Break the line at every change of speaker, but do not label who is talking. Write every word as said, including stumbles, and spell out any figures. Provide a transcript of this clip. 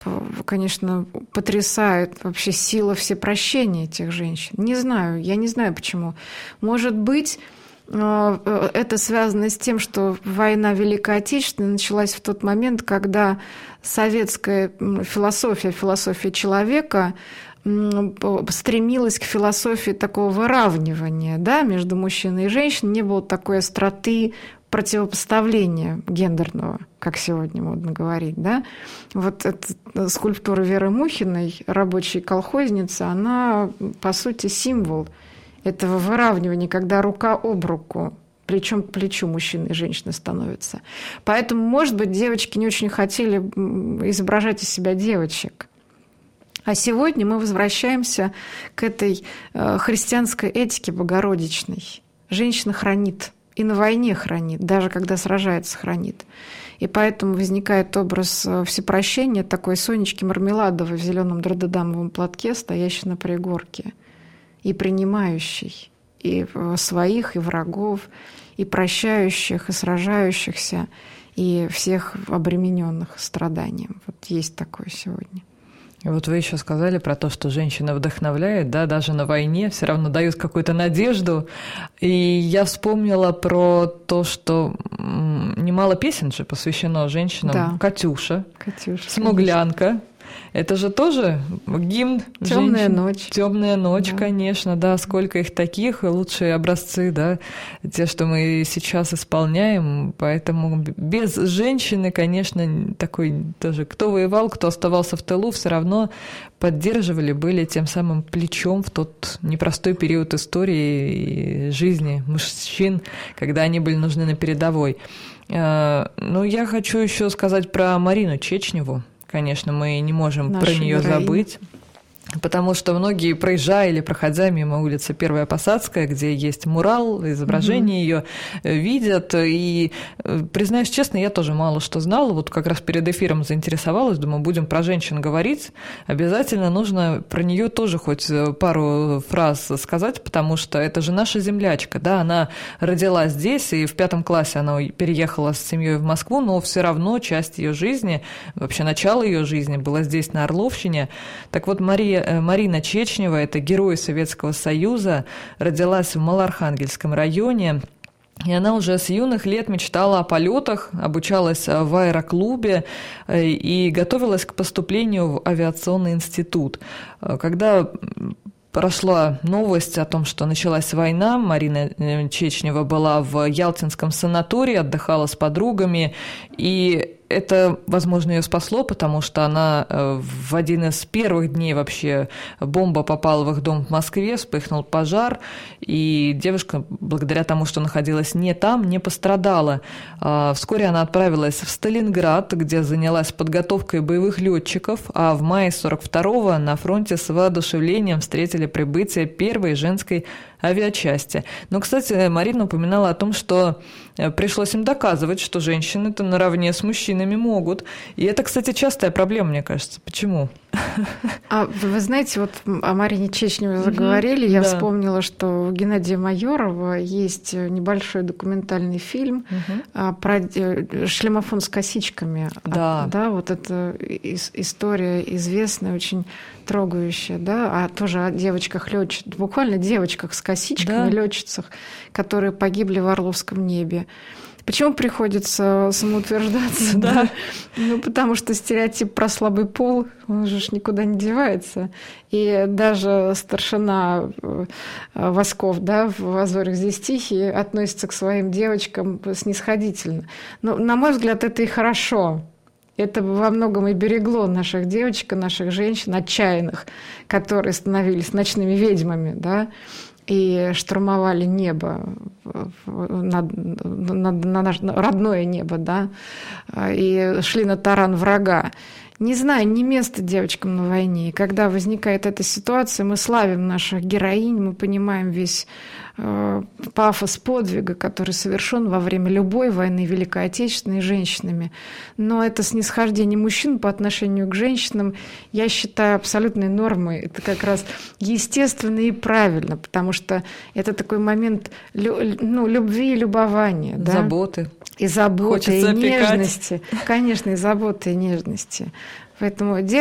конечно, потрясает вообще сила всепрощения этих женщин. Не знаю, я не знаю почему. Может быть, это связано с тем, что война Великой Отечественной началась в тот момент, когда советская философия, философия человека стремилась к философии такого выравнивания, да, между мужчиной и женщиной. Не было такой остроты противопоставления гендерного, как сегодня модно говорить. Да? Вот эта скульптура Веры Мухиной, рабочей колхозницы, она, по сути, символ этого выравнивания, когда рука об руку, плечом к плечу мужчина и женщина становятся. Поэтому, может быть, девочки не очень хотели изображать из себя девочек. А сегодня мы возвращаемся к этой христианской этике богородичной. Женщина хранит, и на войне хранит, даже когда сражается, хранит. И поэтому возникает образ всепрощения такой Сонечки Мармеладовой в зеленом дрододамовом платке, стоящей на пригорке, и принимающей и своих, и врагов, и прощающих, и сражающихся, и всех обремененных страданием. Вот есть такое сегодня.
И вот вы еще сказали про то, что женщина вдохновляет, да, даже на войне, все равно дают какую-то надежду. И я вспомнила про то, что немало песен же посвящено женщинам. Да. Катюша,
Катюша,
Смуглянка. Конечно. Это же тоже гимн.
Темная ночь.
Темная ночь,
да.
Конечно, да. Сколько их таких, лучшие образцы, да, те, что мы сейчас исполняем. Поэтому без женщины, конечно, такой тоже, кто воевал, кто оставался в тылу, все равно поддерживали, были тем самым плечом в тот непростой период истории и жизни мужчин, когда они были нужны на передовой. Ну, я хочу еще сказать про Марину Чечневу. Конечно, мы не можем Наша про нее забыть. Потому что многие, проезжая или проходя мимо улицы Первая Посадская, где есть мурал, изображение mm-hmm. ее, видят. И, признаюсь честно, я тоже мало что знала. Вот как раз перед эфиром заинтересовалась, думаю, будем про женщин говорить. Обязательно нужно про нее тоже хоть пару фраз сказать, потому что это же наша землячка. Да? Она родилась здесь, и в пятом классе она переехала с семьей в Москву, но все равно часть ее жизни, вообще начало ее жизни было здесь, на Орловщине. Так вот, Мария Марина Чечнева, это герой Советского Союза, родилась в Малоархангельском районе. И она уже с юных лет мечтала о полетах, обучалась в аэроклубе и готовилась к поступлению в авиационный институт. Когда прошла новость о том, что началась война, Марина Чечнева была в Ялтинском санатории, отдыхала с подругами, и это, возможно, ее спасло, потому что она в один из первых дней вообще бомба попала в их дом в Москве, вспыхнул пожар, и девушка, благодаря тому, что находилась не там, не пострадала. Вскоре она отправилась в Сталинград, где занялась подготовкой боевых летчиков, а в мае сорок второго на фронте с воодушевлением встретили прибытие первой женской авиачасти. Но, кстати, Марина упоминала о том, что пришлось им доказывать, что женщины-то наравне с мужчинами могут. И это, кстати, частая проблема, мне кажется. Почему?
А вы знаете, вот о Марине Чечневой заговорили, я да. вспомнила, что у Геннадия Майорова есть небольшой документальный фильм угу. про шлемофон с косичками.
Да.
Да, вот эта история известная, очень трогающая, да, а тоже о девочках-летчицах, буквально девочках с косичками, да. летчицах, которые погибли в Орловском небе. Почему приходится самоутверждаться? Да. Да? Ну, потому что стереотип про слабый пол, он же никуда не девается. И даже старшина Восков, да, в «Азорях здесь тихие» относится к своим девочкам снисходительно. Но, на мой взгляд, это и хорошо. Это во многом и берегло наших девочек, наших женщин отчаянных, которые становились ночными ведьмами, да, и штурмовали небо, над, над, на наше родное небо, да, и шли на таран врага. Не знаю, не место девочкам на войне. И когда возникает эта ситуация, мы славим наших героинь, мы понимаем весь э, пафос подвига, который совершен во время любой войны Великой Отечественной женщинами. Но это снисхождение мужчин по отношению к женщинам, я считаю, абсолютной нормой. Это как раз естественно и правильно, потому что это такой момент лю, ну, любви и любования. Да?
Заботы.
И заботы, и нежности. Конечно, и заботы, и нежности. Поэтому